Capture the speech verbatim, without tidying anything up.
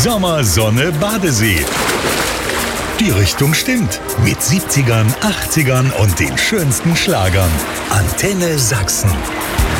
Sommer, Sonne, Badesee. Die Richtung stimmt. Mit siebzigern, achtzigern und den schönsten Schlagern. Antenne Sachsen.